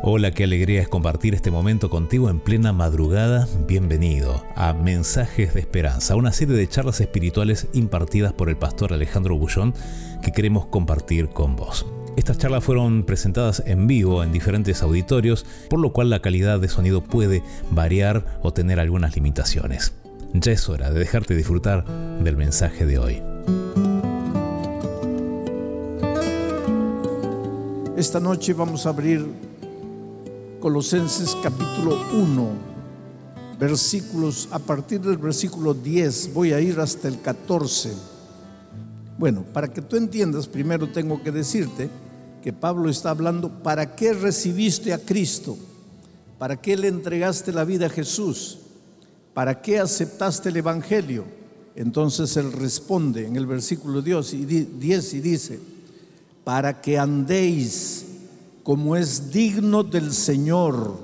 Hola, qué alegría es compartir este momento contigo en plena madrugada. Bienvenido a Mensajes de Esperanza, una serie de charlas espirituales impartidas por el pastor Alejandro Bullón que queremos compartir con vos. Estas charlas fueron presentadas en vivo en diferentes auditorios, por lo cual la calidad de sonido puede variar o tener algunas limitaciones. Ya es hora de dejarte disfrutar del mensaje de hoy. Esta noche vamos a abrir Colosenses capítulo 1, versículos, a partir del versículo 10, voy a ir hasta el 14. Bueno, para que tú entiendas, primero tengo que decirte que Pablo está hablando, ¿para qué recibiste a Cristo? ¿Para qué le entregaste la vida a Jesús? ¿Para qué aceptaste el Evangelio? Entonces él responde en el versículo 10 y dice, para que andéis como es digno del Señor,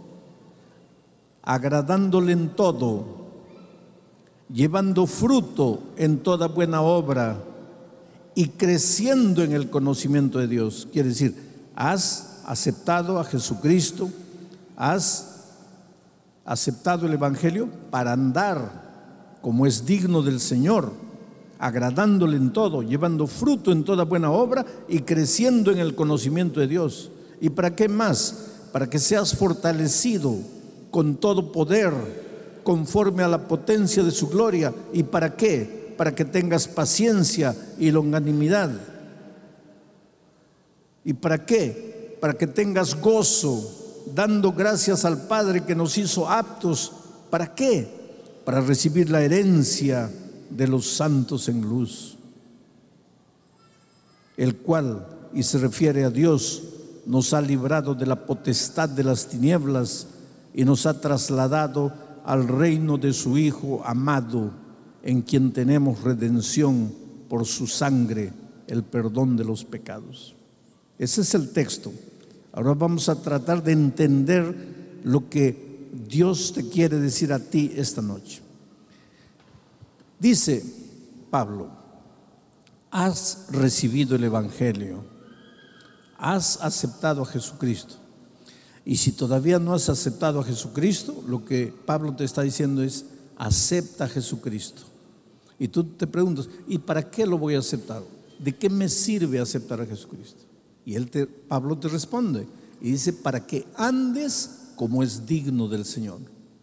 agradándole en todo, llevando fruto en toda buena obra y creciendo en el conocimiento de Dios. Quiere decir, has aceptado a Jesucristo, has aceptado el Evangelio para andar como es digno del Señor, agradándole en todo, llevando fruto en toda buena obra y creciendo en el conocimiento de Dios. ¿Y para qué más? Para que seas fortalecido con todo poder, conforme a la potencia de su gloria. ¿Y para qué? Para que tengas paciencia y longanimidad. ¿Y para qué? Para que tengas gozo, dando gracias al Padre que nos hizo aptos. ¿Para qué? Para recibir la herencia de los santos en luz, el cual, y se refiere a Dios, nos ha librado de la potestad de las tinieblas y nos ha trasladado al reino de su Hijo amado, en quien tenemos redención por su sangre, el perdón de los pecados. Ese es el texto. Ahora vamos a tratar de entender lo que Dios te quiere decir a ti esta noche. Dice Pablo, has recibido el Evangelio, has aceptado a Jesucristo. Y si todavía no has aceptado a Jesucristo, lo que Pablo te está diciendo es, acepta a Jesucristo. Y tú te preguntas, ¿y para qué lo voy a aceptar? ¿De qué me sirve aceptar a Jesucristo? Y Pablo te responde y dice, para que andes como es digno del Señor.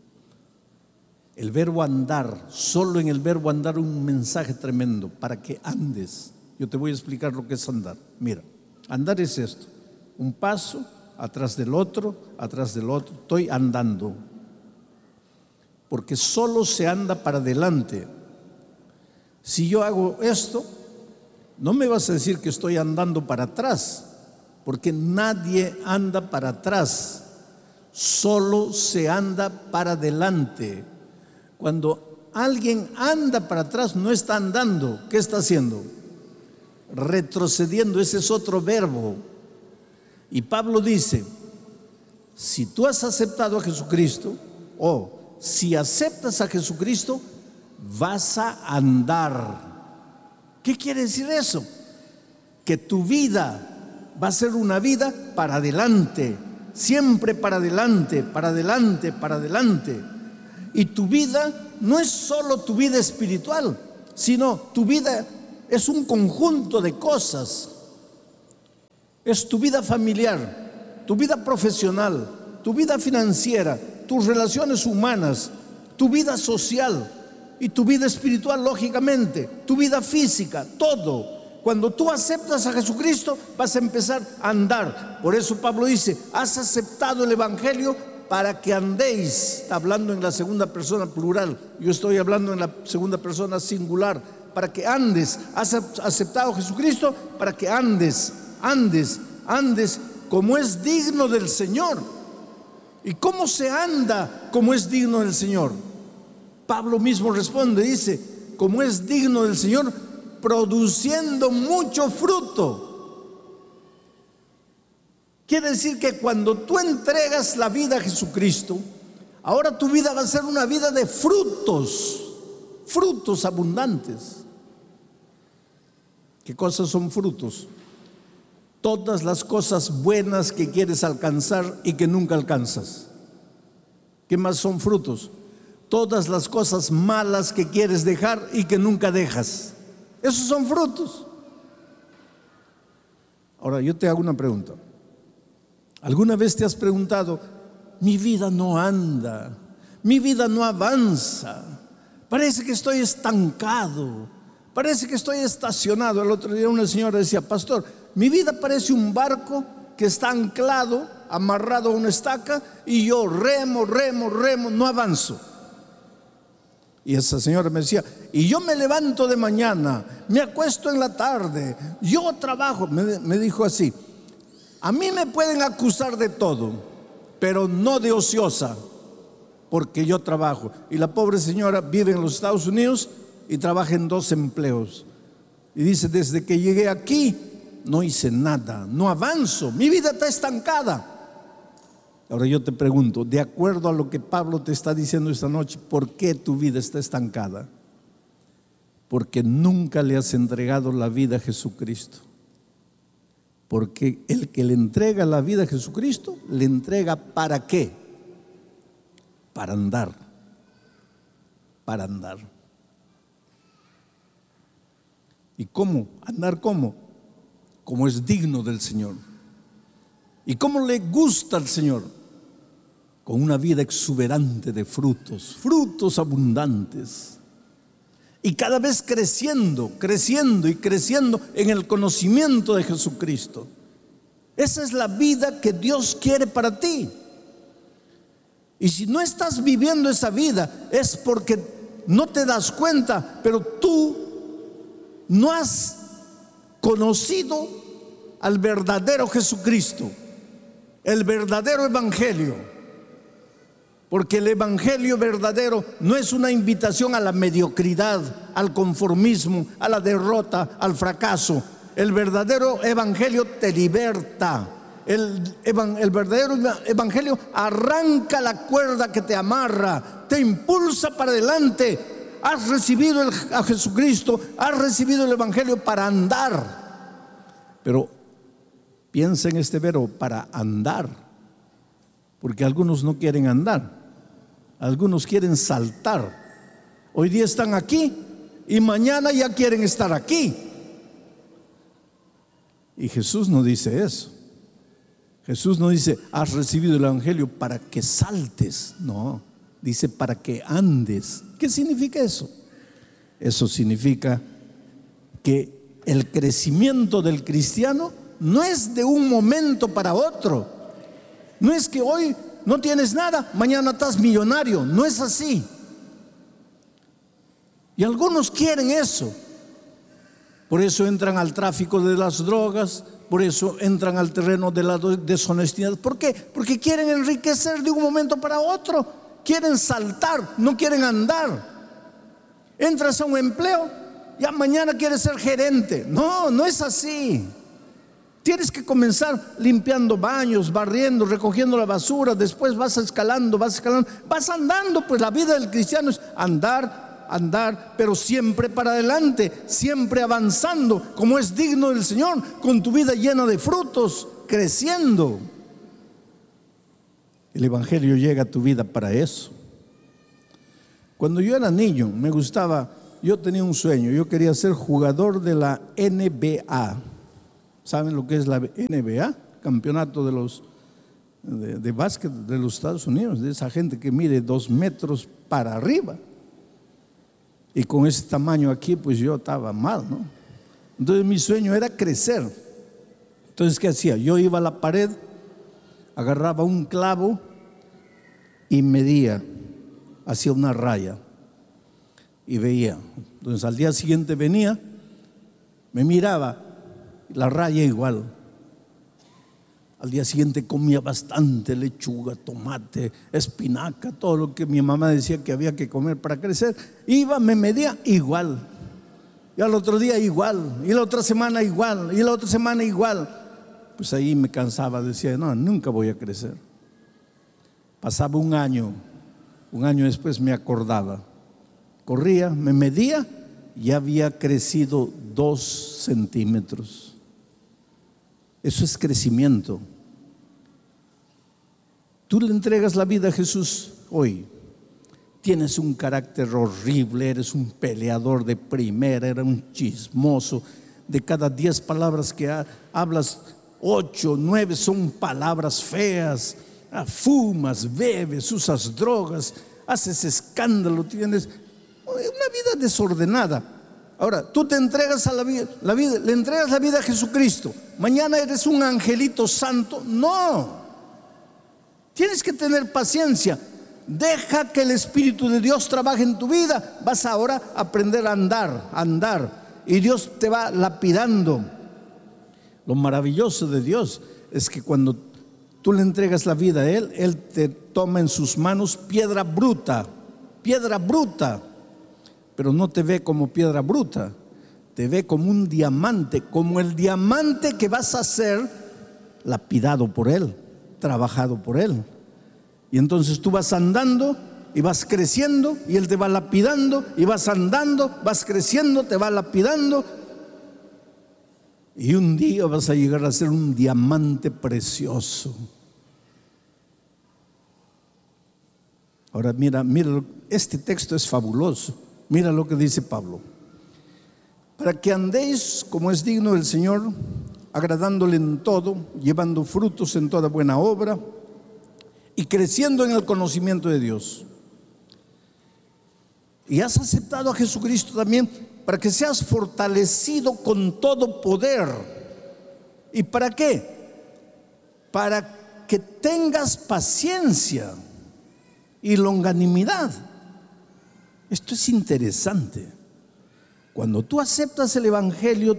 El verbo andar, solo en el verbo andar un mensaje tremendo, para que andes. Yo te voy a explicar lo que es andar. Mira, andar es esto, un paso atrás del otro, estoy andando. Porque solo se anda para adelante. Si yo hago esto, no me vas a decir que estoy andando para atrás, porque nadie anda para atrás, solo se anda para adelante. Cuando alguien anda para atrás, no está andando. ¿Qué está haciendo? Retrocediendo. Ese es otro verbo. Y Pablo dice, si tú has aceptado a Jesucristo, o si aceptas a Jesucristo, vas a andar. ¿Qué quiere decir eso? Que tu vida va a ser una vida para adelante, siempre para adelante, para adelante, para adelante. Y tu vida no es solo tu vida espiritual, sino tu vida es un conjunto de cosas. Es tu vida familiar, tu vida profesional, tu vida financiera, tus relaciones humanas, tu vida social y tu vida espiritual, lógicamente, tu vida física, todo. Cuando tú aceptas a Jesucristo, vas a empezar a andar. Por eso Pablo dice, has aceptado el Evangelio para que andéis. Está hablando en la segunda persona plural, yo estoy hablando en la segunda persona singular. Para que andes, has aceptado a Jesucristo para que andes como es digno del Señor. ¿Y cómo se anda como es digno del Señor? Pablo mismo responde, dice, como es digno del Señor, produciendo mucho fruto. Quiere decir que cuando tú entregas la vida a Jesucristo, ahora tu vida va a ser una vida de frutos abundantes. ¿Qué cosas son frutos? Todas las cosas buenas que quieres alcanzar y que nunca alcanzas. ¿Qué más son frutos? Todas las cosas malas que quieres dejar y que nunca dejas. Esos son frutos. Ahora yo te hago una pregunta. ¿Alguna vez te has preguntado, mi vida no anda, mi vida no avanza, parece que estoy estancado, parece que estoy estacionado? El otro día una señora decía, pastor, mi vida parece un barco que está anclado, amarrado a una estaca, y yo remo, no avanzo. Y esa señora me decía, y yo me levanto de mañana, me acuesto en la tarde, yo trabajo. Me dijo así, a mí me pueden acusar de todo, pero no de ociosa, porque yo trabajo. Y la pobre señora vive en los Estados Unidos y trabaja en 2 empleos. Y dice, desde que llegué aquí no hice nada, no avanzo, mi vida está estancada. Ahora yo te pregunto, de acuerdo a lo que Pablo te está diciendo esta noche, ¿por qué tu vida está estancada? Porque nunca le has entregado la vida a Jesucristo. Porque el que le entrega la vida a Jesucristo, le entrega ¿para qué? Para andar. Para andar. ¿Y cómo? ¿Andar cómo? Como es digno del Señor. ¿Y cómo le gusta al Señor? Con una vida exuberante de frutos, frutos abundantes. Y cada vez creciendo en el conocimiento de Jesucristo. Esa es la vida que Dios quiere para ti. Y si no estás viviendo esa vida, es porque no te das cuenta, pero tú no has conocido al verdadero Jesucristo, el verdadero evangelio. Porque el evangelio verdadero no es una invitación a la mediocridad, al conformismo, a la derrota, al fracaso. El verdadero evangelio te liberta. El verdadero evangelio arranca la cuerda que te amarra, te impulsa para adelante. Has recibido a Jesucristo, has recibido el evangelio para andar. Pero piensa en este verbo, para andar, porque algunos no quieren andar. Algunos quieren saltar. Hoy día están aquí y mañana ya quieren estar aquí. Y Jesús no dice eso. Jesús no dice, has recibido el evangelio para que saltes. No, dice para que andes. ¿Qué significa eso? Eso significa que el crecimiento del cristiano no es de un momento para otro. No es que hoy no tienes nada, mañana estás millonario. No es así. Y algunos quieren eso. Por eso entran al tráfico de las drogas, por eso entran al terreno de la deshonestidad. ¿Por qué? Porque quieren enriquecer de un momento para otro. Quieren saltar, no quieren andar. Entras a un empleo, ya mañana quieres ser gerente. No, no es así. Tienes que comenzar limpiando baños, barriendo, recogiendo la basura. Después vas escalando, vas andando. Pues la vida del cristiano es andar, pero siempre para adelante, siempre avanzando, como es digno del Señor, con tu vida llena de frutos, creciendo. El evangelio llega a tu vida para eso. Cuando yo era niño, me gustaba, yo tenía un sueño, yo quería ser jugador de la NBA. ¿Saben lo que es la NBA? Campeonato de básquet de los Estados Unidos, de esa gente que mide 2 metros para arriba. Y con ese tamaño aquí, pues yo estaba mal, ¿no? Entonces mi sueño era crecer. Entonces, ¿qué hacía? Yo iba a la pared, agarraba un clavo y medía, hacía una raya y veía. Entonces al día siguiente venía, me miraba, la raya igual. Al día siguiente comía bastante lechuga, tomate, espinaca, todo lo que mi mamá decía que había que comer para crecer. Iba, me medía igual. Y al otro día igual. Y la otra semana igual. Y la otra semana igual. Pues ahí me cansaba, decía, no, nunca voy a crecer. Pasaba un año después me acordaba. Corría, me medía, y había crecido 2 centímetros. Eso es crecimiento. Tú le entregas la vida a Jesús hoy. Tienes un carácter horrible, eres un peleador de primera, eres un chismoso. De cada 10 palabras que hablas, 8, 9 son palabras feas. Fumas, bebes, usas drogas, haces escándalo, tienes una vida desordenada. Ahora, tú te entregas a la vida, le entregas la vida a Jesucristo. Mañana eres un angelito santo. No. Tienes que tener paciencia. Deja que el Espíritu de Dios trabaje en tu vida. Vas ahora a aprender a andar. Y Dios te va lapidando. Lo maravilloso de Dios es que cuando tú le entregas la vida a Él, Él te toma en sus manos piedra bruta. Pero no te ve como piedra bruta, te ve como un diamante, como el diamante que vas a ser lapidado por Él, trabajado por Él. Y entonces tú vas andando y vas creciendo y Él te va lapidando, y vas andando, vas creciendo, te va lapidando, y un día vas a llegar a ser un diamante precioso. Ahora mira, este texto es fabuloso. Mira lo que dice Pablo: para que andéis como es digno del Señor, agradándole en todo, llevando frutos en toda buena obra y creciendo en el conocimiento de Dios. Y has aceptado a Jesucristo también para que seas fortalecido con todo poder. ¿Y para qué? Para que tengas paciencia y longanimidad. Esto es interesante. Cuando tú aceptas el Evangelio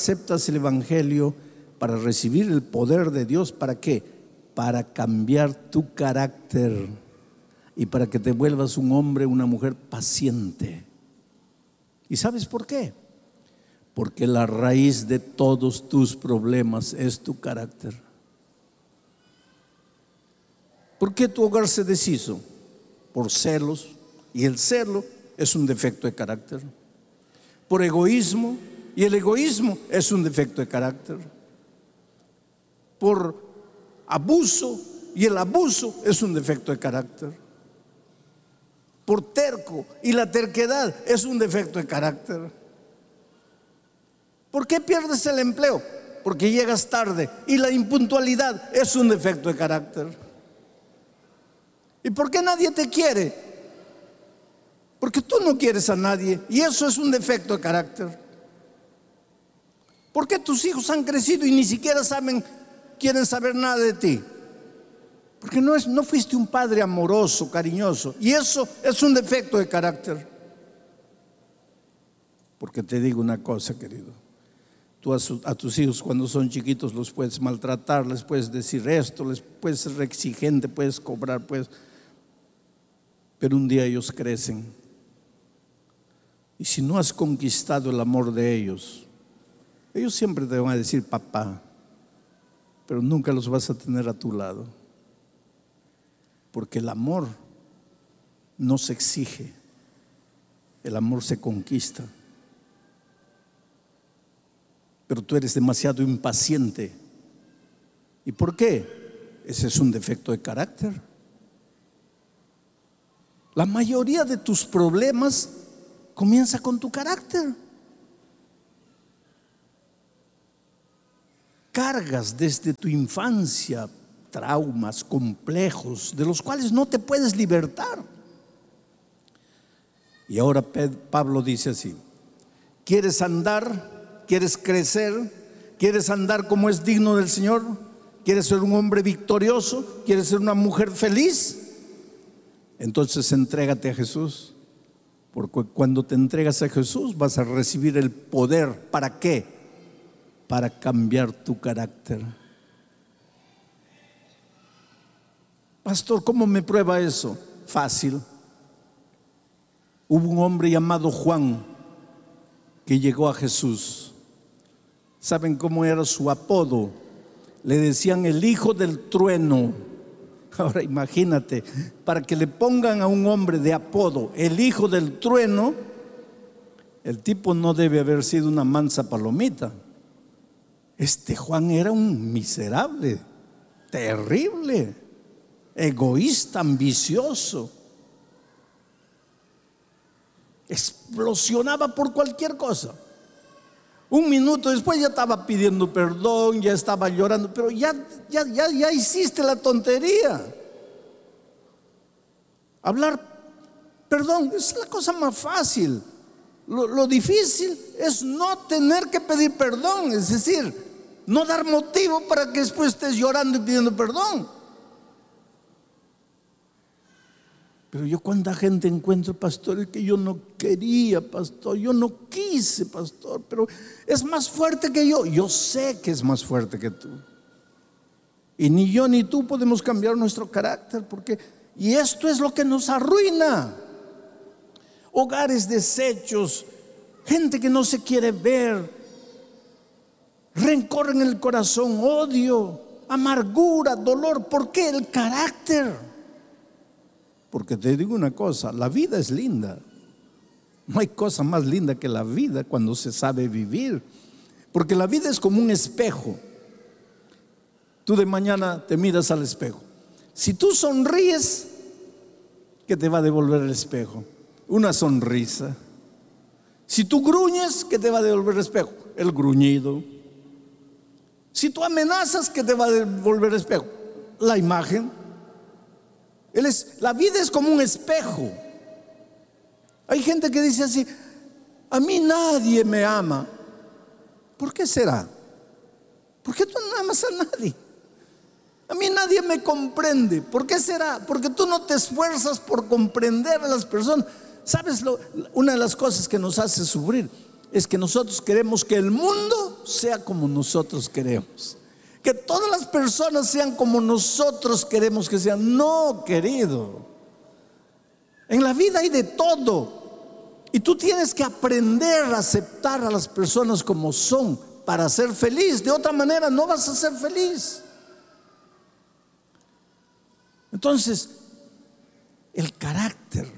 para recibir el poder de Dios. ¿Para qué? Para cambiar tu carácter y para que te vuelvas un hombre, una mujer paciente. ¿Y sabes por qué? Porque la raíz de todos tus problemas es tu carácter. ¿Por qué tu hogar se deshizo? Por celos, y el celo es un defecto de carácter. Por egoísmo, y el egoísmo es un defecto de carácter. Por abuso, y el abuso es un defecto de carácter. Por terco, y la terquedad es un defecto de carácter. ¿Por qué pierdes el empleo? Porque llegas tarde, y la impuntualidad es un defecto de carácter. ¿Y por qué nadie te quiere? Porque tú no quieres a nadie, y eso es un defecto de carácter. ¿Por qué tus hijos han crecido y ni siquiera quieren saber nada de ti? Porque no fuiste un padre amoroso, cariñoso, y eso es un defecto de carácter. Porque te digo una cosa, querido, tú a tus hijos cuando son chiquitos los puedes maltratar, les puedes decir esto, les puedes ser exigente, puedes cobrar, pero un día ellos crecen. Y si no has conquistado el amor de ellos siempre te van a decir papá, pero nunca los vas a tener a tu lado. Porque el amor no se exige, el amor se conquista. Pero tú eres demasiado impaciente. ¿Y por qué? Ese es un defecto de carácter. La mayoría de tus problemas comienza con tu carácter. Cargas desde tu infancia traumas, complejos, de los cuales no te puedes libertar. Y ahora Pablo dice así: ¿quieres andar? ¿Quieres crecer? ¿Quieres andar como es digno del Señor? ¿Quieres ser un hombre victorioso? ¿Quieres ser una mujer feliz? Entonces entrégate a Jesús. Porque cuando te entregas a Jesús vas a recibir el poder. ¿Para qué? Para cambiar tu carácter. Pastor, ¿cómo me prueba eso? Fácil. Hubo un hombre llamado Juan que llegó a Jesús. ¿Saben cómo era su apodo? Le decían el hijo del trueno. Ahora imagínate, para que le pongan a un hombre de apodo el hijo del trueno, el tipo no debe haber sido una mansa palomita. Este Juan era un miserable, terrible, egoísta, ambicioso. Explosionaba por cualquier cosa. Un minuto después ya estaba pidiendo perdón, ya estaba llorando, pero ya hiciste la tontería. Hablar perdón es la cosa más fácil. Lo difícil es no tener que pedir perdón, es decir, no dar motivo para que después estés llorando y pidiendo perdón. Pero yo cuánta gente encuentro, pastor, es que yo no quería, pastor, yo no quise, pastor, pero es más fuerte que yo. Yo sé que es más fuerte que tú. Y ni yo ni tú podemos cambiar nuestro carácter, y esto es lo que nos arruina. Hogares deshechos, gente que no se quiere ver, rencor en el corazón, odio, amargura, dolor. ¿Por qué? El carácter. Porque te digo una cosa, la vida es linda. No hay cosa más linda que la vida cuando se sabe vivir. Porque la vida es como un espejo. Tú de mañana te miras al espejo. Si tú sonríes, ¿qué te va a devolver el espejo? Una sonrisa. Si tú gruñes, ¿qué te va a devolver el espejo? El gruñido. Si tú amenazas, ¿qué te va a devolver el espejo? La imagen. La vida es como un espejo. Hay gente que dice así: a mí nadie me ama. ¿Por qué será? ¿Por qué tú no amas a nadie? A mí nadie me comprende. ¿Por qué será? Porque tú no te esfuerzas por comprender a las personas. ¿Sabes? Una de las cosas que nos hace sufrir es que nosotros queremos que el mundo sea como nosotros queremos. Que todas las personas sean como nosotros queremos que sean. No, querido. En la vida hay de todo. Y tú tienes que aprender a aceptar a las personas como son para ser feliz. De otra manera no vas a ser feliz. Entonces, el carácter.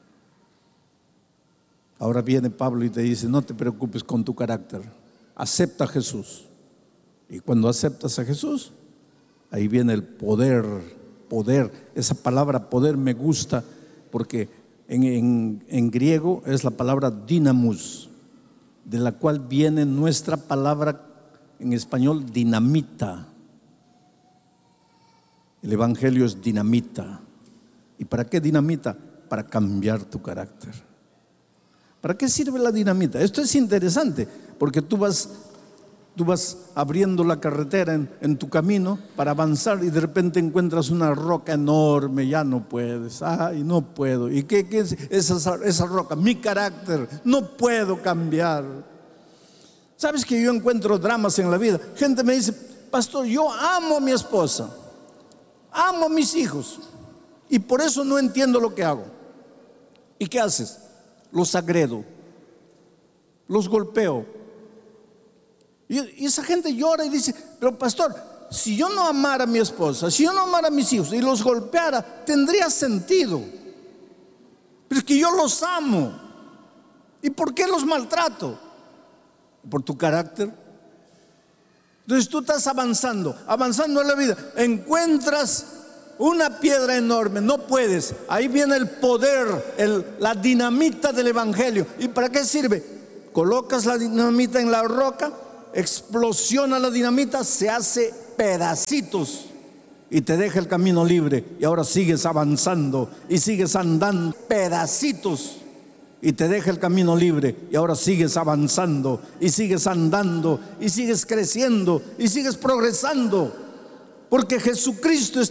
Ahora viene Pablo y te dice: no te preocupes con tu carácter. Acepta a Jesús. Y cuando aceptas a Jesús, ahí viene el poder. Esa palabra poder me gusta porque en griego es la palabra dinamus, de la cual viene nuestra palabra en español dinamita. El evangelio es dinamita. ¿Y para qué dinamita? Para cambiar tu carácter. ¿Para qué sirve la dinamita? Esto es interesante porque tú vas abriendo la carretera en tu camino para avanzar y de repente encuentras una roca enorme. Ya no puedes, ay, no puedo. ¿Y qué es esa roca? Mi carácter, no puedo cambiar. ¿Sabes que yo encuentro dramas en la vida? Gente me dice: pastor, yo amo a mi esposa, amo a mis hijos y por eso no entiendo lo que hago. ¿Y qué haces? Los agredo, los golpeo. Y esa gente llora y dice: pero pastor, si yo no amara a mi esposa, si yo no amara a mis hijos y los golpeara, tendría sentido. Pero es que yo los amo. ¿Y por qué los maltrato? Por tu carácter. Entonces tú estás avanzando en la vida, encuentras una piedra enorme, no puedes. Ahí viene el poder, la dinamita del evangelio. ¿Y para qué sirve? Colocas la dinamita en la roca, explosiona la dinamita, se hace pedacitos y te deja el camino libre. Y ahora sigues avanzando y sigues andando. Pedacitos y te deja el camino libre. Y ahora sigues avanzando y sigues andando y sigues creciendo y sigues progresando. Porque Jesucristo